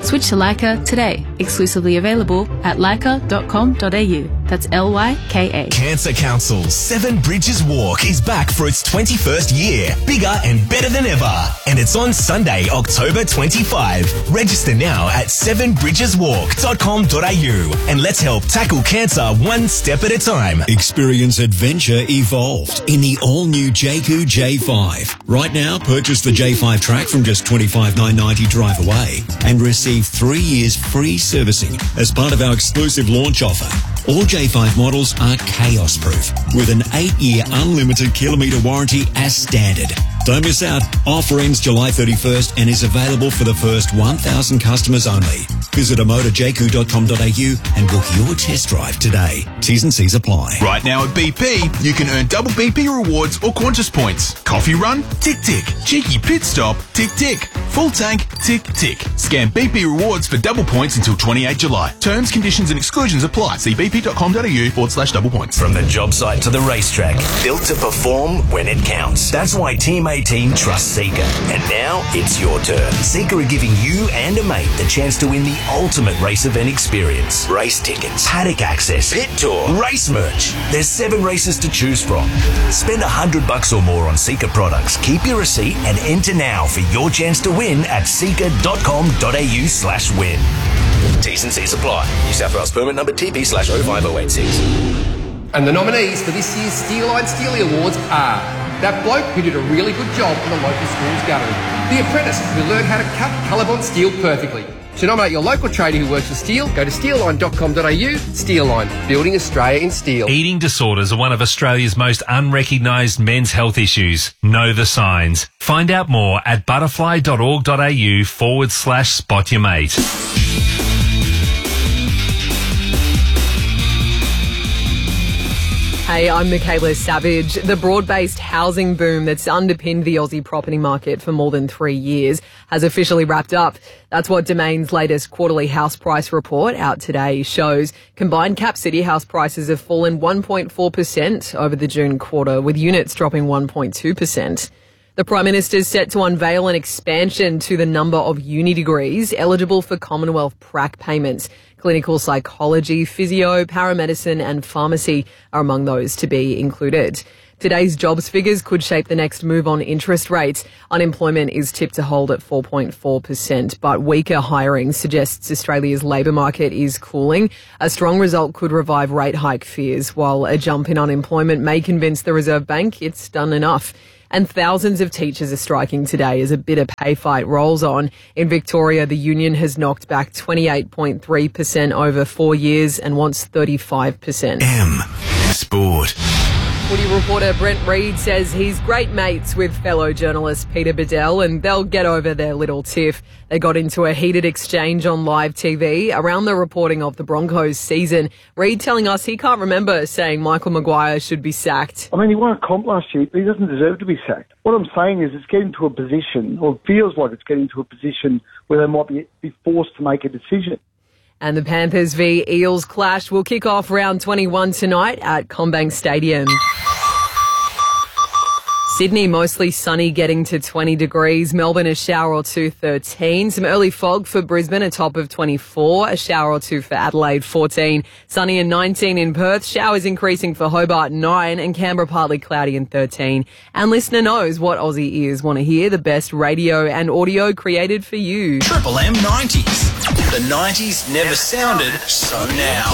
Switch to Leica today. Exclusively available at leica.com.au. That's Lyka. Cancer Council's Seven Bridges Walk is back for its 21st year. Bigger and better than ever. And it's on Sunday, October 25. Register now at sevenbridgeswalk.com.au and let's help tackle cancer one step at a time. Experience adventure evolved in the all-new Jayco J5. Right now, purchase the J5 track from just $25,990 drive away and receive 3 years free servicing as part of our exclusive launch offer. All J5 models are chaos-proof with an 8-year unlimited kilometre warranty as standard. Don't miss out. Offer ends July 31st and is available for the first 1,000 customers only. Visit amotorjayco.com.au and book your test drive today. T's and C's apply. Right now at BP, you can earn double BP rewards or Qantas points. Coffee run? Tick tick. Cheeky pit stop? Tick tick. Full tank? Tick tick. Scan BP rewards for double points until 28 July. Terms, conditions and exclusions apply. See bp.com.au/double points. From the job site to the racetrack, built to perform when it counts. That's why Team 18 trusts Seeker. And now it's your turn. Seeker are giving you and a mate the chance to win the ultimate race event experience. Race tickets, paddock access, pit tour, race merch. There's 7 races to choose from. Spend $100 or more on Seeker products. Keep your receipt and enter now for your chance to win at seeker.com.au/win. T's and C's apply. New South Wales permit number TP/05086. And the nominees for this year's Steeline Steely Awards are that bloke who did a really good job in the local school's guttering, the apprentice who learned how to cut Colorbond steel perfectly. To nominate your local trader who works with steel, go to steelline.com.au. Steelline, building Australia in steel. Eating disorders are one of Australia's most unrecognised men's health issues. Know the signs. Find out more at butterfly.org.au/spot your mate. Hey, I'm Michaela Savage. The broad-based housing boom that's underpinned the Aussie property market for more than 3 years has officially wrapped up. That's what Domain's latest quarterly house price report out today shows. Combined Cap City house prices have fallen 1.4% over the June quarter, with units dropping 1.2%. The Prime Minister is set to unveil an expansion to the number of uni degrees eligible for Commonwealth prac payments. Clinical psychology, physio, paramedicine and pharmacy are among those to be included. Today's jobs figures could shape the next move on interest rates. Unemployment is tipped to hold at 4.4%, but weaker hiring suggests Australia's labour market is cooling. A strong result could revive rate hike fears, while a jump in unemployment may convince the Reserve Bank it's done enough. And thousands of teachers are striking today as a bitter pay fight rolls on. In Victoria, the union has knocked back 28.3% over 4 years and wants 35%. Sport. Footy reporter Brent Reid says he's great mates with fellow journalist Peter Bedell and they'll get over their little tiff. They got into a heated exchange on live TV around the reporting of the Broncos season. Reid telling us he can't remember saying Michael Maguire should be sacked. I mean, he won a comp last year, but he doesn't deserve to be sacked. What I'm saying is it's getting to a position, or feels like it's getting to a position, where they might be forced to make a decision. And the Panthers v Eels clash will kick off round 21 tonight at CommBank Stadium. Sydney, mostly sunny, getting to 20 degrees. Melbourne, a shower or two, 13. Some early fog for Brisbane, a top of 24. A shower or two for Adelaide, 14. Sunny and 19 in Perth. Showers increasing for Hobart, 9. And Canberra, partly cloudy and 13. And listener knows what Aussie ears want to hear. The best radio and audio created for you. Triple M 90s. The 90s never sounded so now.